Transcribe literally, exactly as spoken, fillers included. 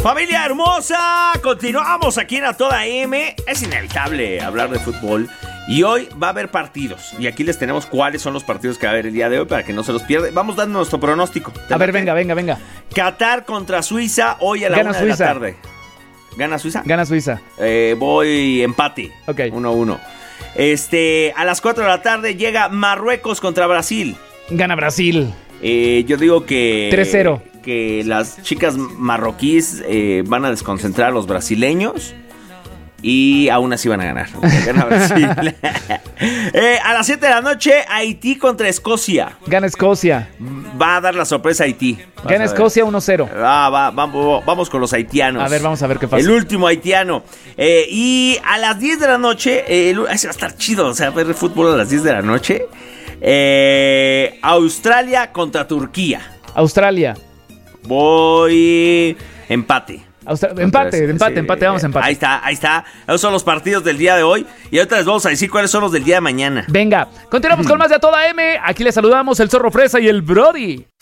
Familia hermosa, continuamos aquí en A Toda M. Es inevitable hablar de fútbol y hoy va a haber partidos. Y aquí les tenemos cuáles son los partidos que va a haber el día de hoy para que no se los pierdan. Vamos dando nuestro pronóstico. A ver, venga, venga, venga. Qatar contra Suiza hoy a la Gana una Suiza. de la tarde. ¿Gana Suiza? Gana Suiza. Eh, voy empate. Ok. uno a uno. Este, a las cuatro de la tarde llega Marruecos contra Brasil. Gana Brasil. Eh, yo digo que... tres cero. Que las chicas marroquíes eh, van a desconcentrar a los brasileños y aún así van a ganar. Gana Brasil. eh, a las siete de la noche, Haití contra Escocia. Gana Escocia. Va a dar la sorpresa a Haití. Vas Gana a ver. Escocia uno cero. Ah, va, vamos, vamos con los haitianos. A ver, vamos a ver qué pasa. El último haitiano. Eh, y a las diez de la noche, eh, el- ese va a estar chido, o sea, ver fútbol a las diez de la noche. Eh, Australia contra Turquía. Australia. Voy empate. Austra- empate, Entonces, empate, sí, empate, vamos a empate. Ahí está, ahí está. Esos son los partidos del día de hoy. Y ahorita les vamos a decir cuáles son los del día de mañana. Venga, continuamos con más de A Toda M. Aquí les saludamos el Zorro Fresa y el Brody.